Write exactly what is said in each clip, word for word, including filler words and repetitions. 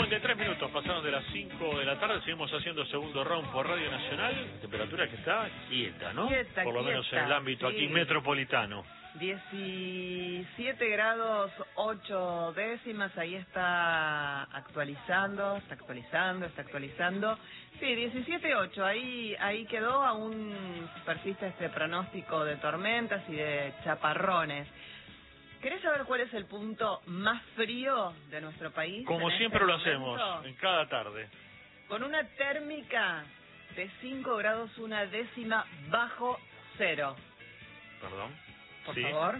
cincuenta y tres minutos pasaron de las cinco de la tarde, seguimos haciendo segundo round por Radio Nacional, temperatura que está quieta, ¿no? Quieta, por lo quieta, menos en el ámbito sí. aquí metropolitano. diecisiete grados ocho décimas, ahí está actualizando, está actualizando, está actualizando. Sí, diecisiete ocho, ahí ahí quedó, aún persiste este pronóstico de tormentas y de chaparrones. ¿Querés saber cuál es el punto más frío de nuestro país? Como en siempre este lo momento? hacemos, en cada tarde. Con una térmica de cinco grados una décima bajo cero. Perdón. Por sí. favor.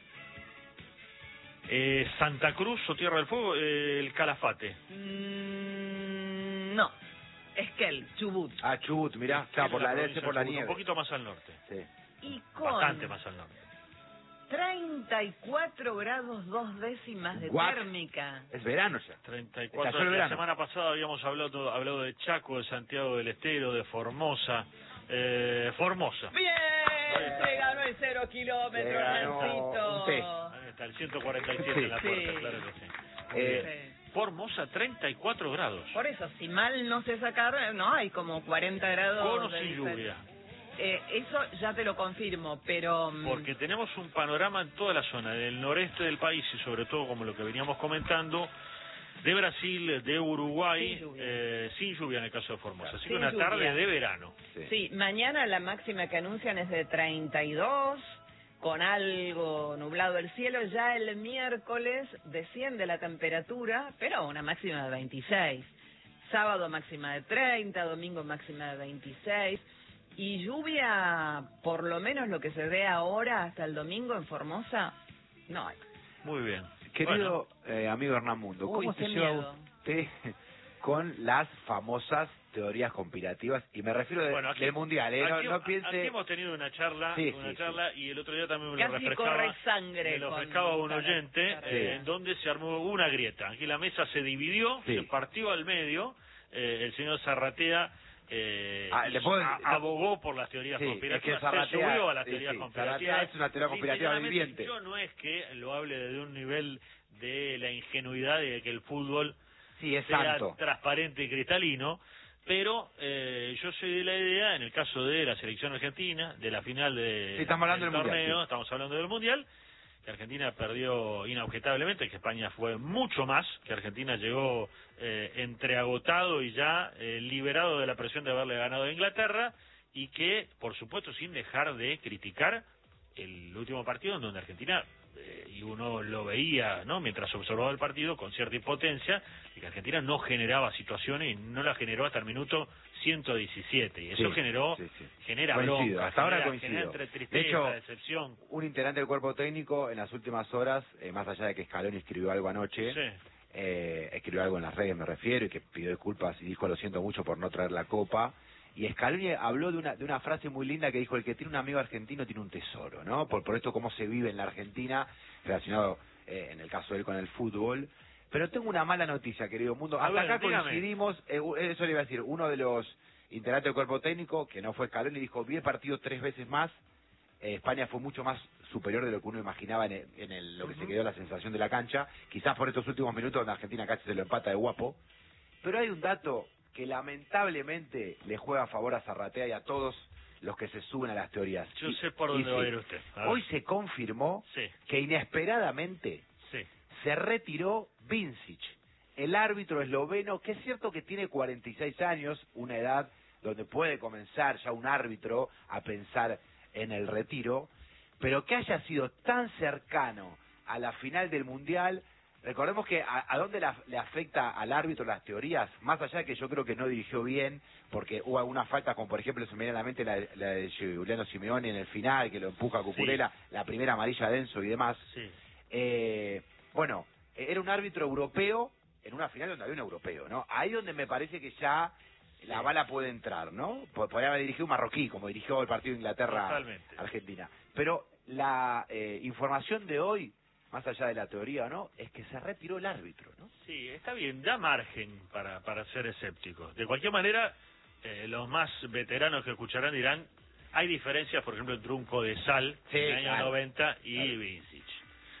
Eh, Santa Cruz o Tierra del Fuego, eh, el Calafate. Mm, no. Esquel, Chubut. Ah, Chubut, mirá, está Esquel por en la provincia este por la de Chubut, nieve. Un poquito más al norte. Sí. Y con Bastante más al norte. treinta y cuatro grados dos décimas de What? térmica. Es verano ya. treinta y Cayó cuatro. el La verano. semana pasada habíamos hablado, hablado de Chaco, de Santiago del Estero, de Formosa. Eh, Formosa. ¡Bien! Se ganó el cero kilómetros, Se ganó Nancito. un té. Ahí está, el ciento cuarenta y siete Sí. en la Sí. puerta, claro que sí. Muy Eh, bien. Formosa, treinta y cuatro grados. Por eso, si mal no sé sacar, no hay como cuarenta grados. Con o de sin diferencia. lluvia. Eh, eso ya te lo confirmo, pero... mm, Porque tenemos un panorama en toda la zona del noreste del país y sobre todo, como lo que veníamos comentando, de Brasil, de Uruguay, Sin lluvia. eh, sin lluvia en el caso de Formosa. Así que Sin una lluvia. tarde de verano. Sí. Sí, mañana la máxima que anuncian es de treinta y dos, con algo nublado el cielo. Ya el miércoles desciende la temperatura, pero una máxima de veintiséis. Sábado máxima de treinta, domingo máxima de veintiséis. Y lluvia, por lo menos lo que se ve ahora hasta el domingo en Formosa, no hay. Muy bien. Querido eh, amigo Hernán Mundo, Uy, ¿cómo qué se lleva miedo. usted con las famosas teorías conspirativas? Y me refiero de- Bueno, aquí- del Mundial, ¿eh? No, aquí, no piense... aquí hemos tenido una charla, Sí, una sí, charla y el otro día también me lo Casi refrescaba, corre sangre me lo con- refrescaba un para- oyente, para- eh, en donde se armó una grieta. Aquí la mesa se dividió, Sí. se partió al medio, eh, el señor Zarratea eh, Ah, ¿le puedo- a- abogó por las teorías Sí, conspirativas, es que Zarratea- se subió a las sí, teorías sí, conspirativas. Zarratea es una teoría Y conspirativa sinceramente, viviente. yo no es que lo hable desde un nivel de la ingenuidad y de que el fútbol Sí, es sea santo. transparente y cristalino, pero eh, yo soy de la idea, en el caso de la selección argentina, de la final de, Sí, estamos hablando del del Mundial, torneo, sí. estamos hablando del Mundial, que Argentina perdió inobjetablemente, que España fue mucho más, que Argentina llegó eh, entreagotado y ya eh, liberado de la presión de haberle ganado a Inglaterra, y que, por supuesto, sin dejar de criticar el último partido en donde Argentina, eh, y uno lo veía, ¿no?, mientras observaba el partido con cierta impotencia, y que Argentina no generaba situaciones y no la generó hasta el minuto ciento diecisiete, y eso Sí, generó, sí, sí. genera Coincido, bronca, hasta ahora genera, coincido. genera entre De tristeza, hecho, decepción. Un integrante del cuerpo técnico en las últimas horas, eh, más allá de que Scaloni escribió algo anoche, Sí. eh, escribió algo en las redes, me refiero, y que pidió disculpas y dijo: lo siento mucho por no traer la copa. Y Scaloni habló de una de una frase muy linda que dijo: el que tiene un amigo argentino tiene un tesoro, ¿no? Por, por esto cómo se vive en la Argentina, relacionado eh, en el caso de él con el fútbol. Pero tengo una mala noticia, querido Mundo. A Hasta ver, acá dígame. coincidimos, eh, eso le iba a decir, uno de los integrantes del cuerpo técnico, que no fue Scaloni, dijo: vi el partido tres veces más. Eh, España fue mucho más superior de lo que uno imaginaba en, el- en el- lo que se quedó la sensación de la cancha, quizás por estos últimos minutos donde Argentina casi se lo empata de guapo. Pero hay un dato que lamentablemente le juega a favor a Zarratea y a todos los que se suben a las teorías. Yo Y- sé por y dónde va a sí, ir usted. A ver. Hoy se confirmó Sí, que inesperadamente sí. se retiró Vincic, el árbitro esloveno, que es cierto que tiene cuarenta y seis años, una edad donde puede comenzar ya un árbitro a pensar en el retiro, pero que haya sido tan cercano a la final del Mundial. Recordemos que a, a dónde la- le afecta al árbitro las teorías, más allá de que yo creo que no dirigió bien, porque hubo algunas faltas, como por ejemplo se me viene a la mente la, la de Juliano Simeone en el final, que lo empuja a Cucurella, la primera amarilla a Denso y demás. Sí. Eh, bueno, era un árbitro europeo en una final donde había un europeo, ¿no? Ahí donde me parece que ya la Sí. bala puede entrar, ¿no? Po- Podría haber dirigido un marroquí, como dirigió el partido de Totalmente. Inglaterra-Argentina. Pero la eh, información de hoy, más allá de la teoría o no, es que se retiró el árbitro, ¿no? Sí, está bien, da margen para, para ser escépticos. De cualquier manera, eh, los más veteranos que escucharán dirán, hay diferencias, por ejemplo, entre un Codesal Sí, en el año claro. noventa y Claro. Vincic.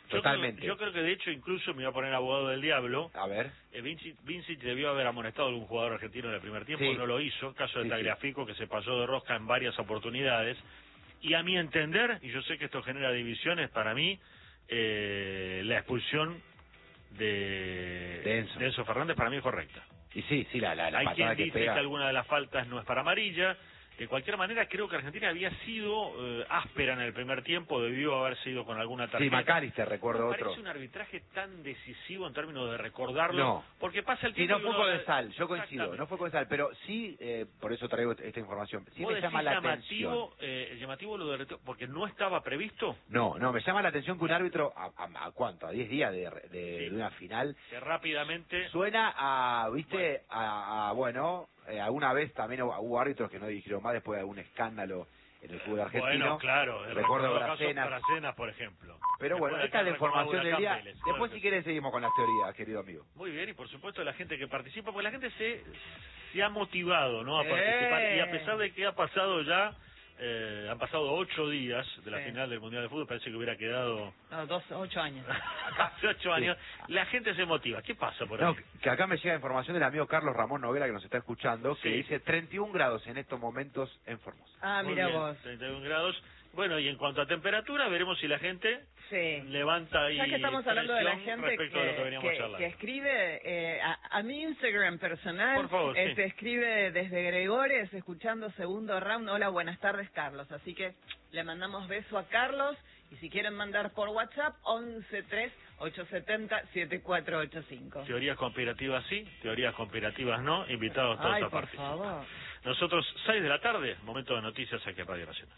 Totalmente. Yo creo, yo creo que de hecho incluso me voy a poner abogado del diablo. A ver. Eh, Vincic, Vincic debió haber amonestado a algún jugador argentino en el primer tiempo, Sí. no lo hizo. Caso de Sí, Tagliafico, que se pasó de rosca en varias oportunidades. Y a mi entender, y yo sé que esto genera divisiones, para mí, eh, la expulsión de, De Enzo. de Enzo Fernández para mí es correcta. Y sí, sí, la, la, la Hay patada quien que dice pega. que alguna de las faltas no es para amarilla. De cualquier manera, creo que Argentina había sido eh, áspera en el primer tiempo, debió haber sido con alguna tarjeta. Sí, McAllister, recuerdo ¿No otro. parece un arbitraje tan decisivo en términos de recordarlo? No. Porque pasa el Sí, tiempo no y fue uno- comensal, yo coincido, Exactamente. no fue comensal, pero sí, eh, por eso traigo esta información, sí ¿Vos me llama decís la atención. llamativo, eh, llamativo lo de reto- porque no estaba previsto? No, no, me llama la atención que un árbitro, ¿a, a, a cuánto? ¿A diez días de, de, Sí. de una final? Que rápidamente... Suena a, viste, Bueno. a, a, bueno, eh, alguna vez también hubo, hubo árbitros que no dirigieron más después de algún escándalo en el fútbol argentino. Bueno, claro, el Recuerdo recordado caso Bracenas. Bracenas, por ejemplo. Pero Después bueno, de esta es la que recordó información del Huracán día. Vélez. Después, Bueno, si querés, seguimos con las teorías, querido amigo. Muy bien, y por supuesto la gente que participa, porque la gente se, se ha motivado, ¿no?, a ¡Eh! participar, y a pesar de que ha pasado ya, eh, han pasado ocho días de la Sí. final del Mundial de Fútbol, parece que hubiera quedado No, dos, ocho años. hace ocho años, la gente se motiva. ¿Qué pasa por ahí? No, que acá me llega información del amigo Carlos Ramón Noguera, que nos está escuchando, que Sí. dice treinta y un grados en estos momentos en Formosa. Ah, Muy mira bien, vos. treinta y un grados. Bueno, y en cuanto a temperatura, veremos si la gente Sí. levanta ahí Ya que estamos hablando de la presión gente respecto a lo que que, veníamos que, charlando. que escribe, eh, a, a mi Instagram personal, Por favor, sí. este, escribe desde Gregores, escuchando segundo round. Hola, buenas tardes, Carlos. Así que le mandamos beso a Carlos. Y si quieren mandar por WhatsApp, once tres ocho siete cero siete cuatro ocho cinco. Teorías conspirativas sí, teorías conspirativas no, invitados todos Ay, a por participar. favor. Nosotros, seis de la tarde, momento de noticias aquí en Radio Nacional.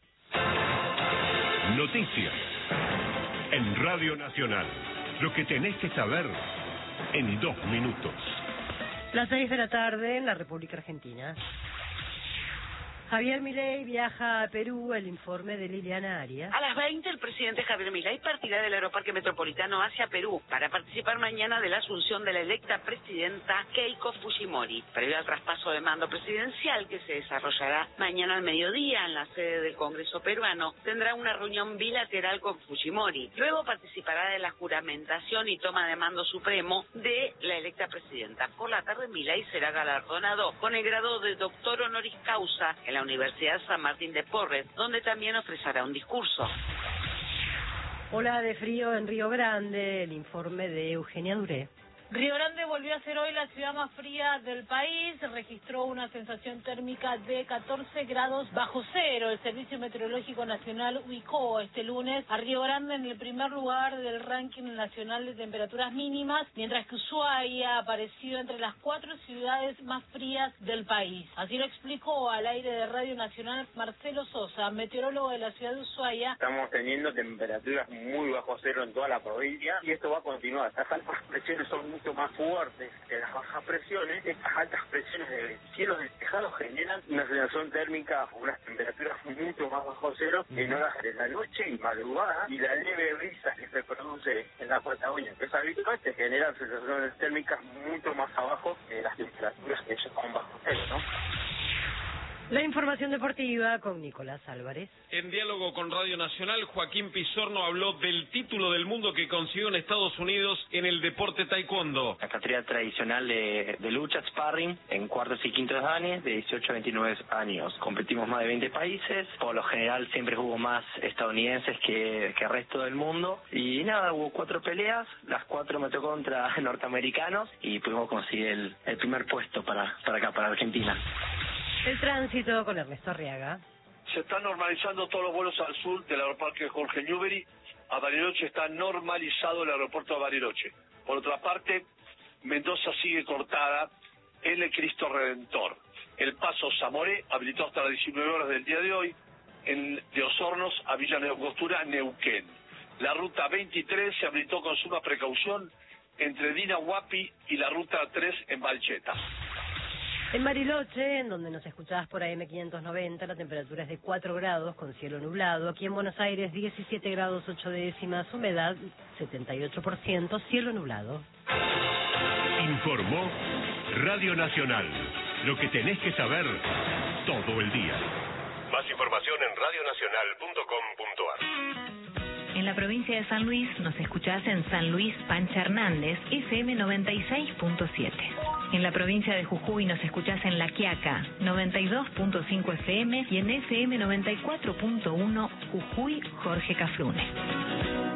Noticias en Radio Nacional. Lo que tenés que saber en dos minutos. Las seis de la tarde en la República Argentina. Javier Milei viaja a Perú, el informe de Liliana Arias. A las veinte, el presidente Javier Milei partirá del Aeroparque Metropolitano hacia Perú para participar mañana de la asunción de la electa presidenta Keiko Fujimori, previo al traspaso de mando presidencial que se desarrollará mañana al mediodía en la sede del Congreso peruano. Tendrá una reunión bilateral con Fujimori. Luego participará de la juramentación y toma de mando supremo de la electa presidenta. Por la tarde, Milei será galardonado con el grado de doctor honoris causa en la Universidad San Martín de Porres, donde también ofrecerá un discurso. Ola de frío en Río Grande, el informe de Eugenia Duré. Río Grande volvió a ser hoy la ciudad más fría del país, registró una sensación térmica de catorce grados bajo cero. El Servicio Meteorológico Nacional ubicó este lunes a Río Grande en el primer lugar del ranking nacional de temperaturas mínimas, mientras que Ushuaia apareció entre las cuatro ciudades más frías del país. Así lo explicó al aire de Radio Nacional Marcelo Sosa, meteorólogo de la ciudad de Ushuaia. Estamos teniendo temperaturas muy bajo cero en toda la provincia y esto va a continuar. Las altas presiones son mucho más fuertes que las bajas presiones. Estas altas presiones de cielos despejados generan una sensación térmica, unas temperaturas mucho más bajo cero en horas de la noche y madrugada, y la leve brisa que se produce en la Patagonia, que es habitual, te generan sensaciones térmicas mucho más abajo que las temperaturas que ya son bajo cero, ¿no? La información deportiva con Nicolás Álvarez. En diálogo con Radio Nacional, Joaquín Pizorno habló del título del mundo que consiguió en Estados Unidos en el deporte taekwondo. La categoría tradicional de, de lucha, sparring, en cuartos y quintos danes, de dieciocho a veintinueve años. Competimos más de veinte países, por lo general siempre hubo más estadounidenses que, que el resto del mundo. Y nada, hubo cuatro peleas, las cuatro me tocó contra norteamericanos y pudimos conseguir el, el primer puesto para, para acá, para Argentina. El tránsito con Ernesto Arriaga. Se están normalizando todos los vuelos al sur del aeroparque Jorge Newbery. A Bariloche está normalizado el aeropuerto de Bariloche. Por otra parte, Mendoza sigue cortada en el Cristo Redentor. El paso Zamoré habilitó hasta las diecinueve horas del día de hoy en, de Osornos a Villa Neocostura, Neuquén. La ruta veintitrés se habilitó con suma precaución entre Dina Huapi y la ruta tres en Balcheta. En Bariloche, en donde nos escuchabas por A M quinientos noventa, la temperatura es de cuatro grados con cielo nublado. Aquí en Buenos Aires, diecisiete grados ocho décimas, humedad setenta y ocho por ciento, cielo nublado. Informó Radio Nacional. Lo que tenés que saber todo el día. Más información en radionacional punto com punto ar. En la provincia de San Luis nos escuchás en San Luis Pancha Hernández, F M noventa y seis punto siete. En la provincia de Jujuy nos escuchás en La Quiaca, noventa y dos punto cinco F M y en F M noventa y cuatro punto uno Jujuy Jorge Cafrune.